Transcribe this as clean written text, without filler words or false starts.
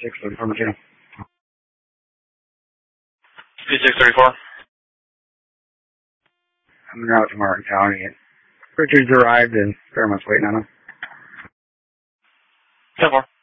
634 Magino. 2634. I'm out to Martin County. Richard's arrived and Fairmont's waiting on him. 10-4.